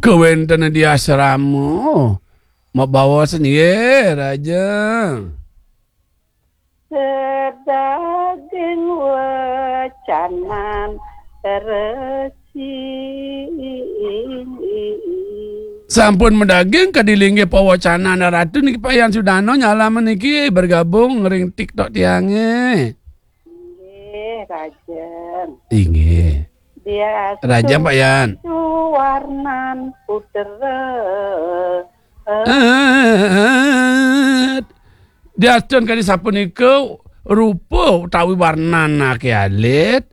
Kewenten di asrama. Mau bawa sendiri aja. Sedaging wacanan resi. Sampun mendaging kadilingge pawacana ratu niki Payan Sudano nyala meniki bergabung ngering TikTok tiange. Nggih, Rajeng. Inggih. Dia Rajeng Payan. warnan putra. Diacun kali sapunika rupa utawi warnana ki alit.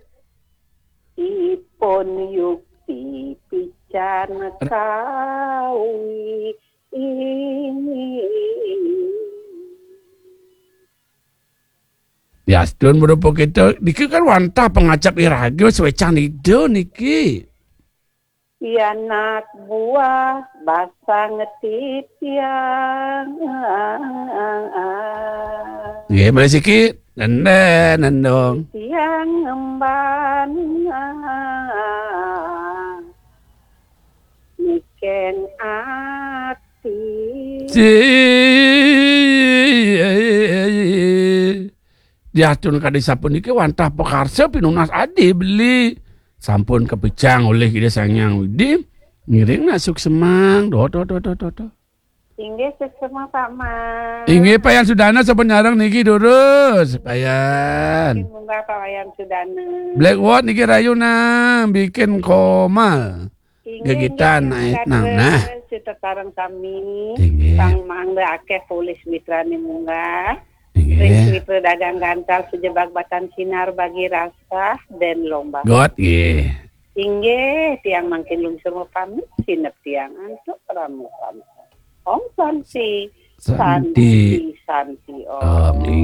Ipun yukti pican kawi. Diacun berupa kita niki kan wantah pengacap irage swecang nido niki. Anak buah basang titiang. Nggih, boleh sikit. Nendong. Tiang ngemban. Niken ati. Diacun kali sapuniki wantah pekarsa pinunas adi beli. Sampun kepejang oleh kita Sangyang Widi. Ngiring nasuk semang. Do. Inggih sesama Pak Mas. Inggih Payan Sudana sampun nyareng niki durus. Payan. Munggah Pak Wayan Sudana. Blackword niki rayuna bikin komal. Gegitan naik nah. Sekarang kami Inggih. Sang mangga akeh polis mitrani munggah. Inggih. Ring pedagang gantal sejebak batan sinar bagi rasa dan lomba. God nggih. Inggih tiang mangkin lungsur pamit sinep tiang antuk ramu. Om Santi. Santi. Om.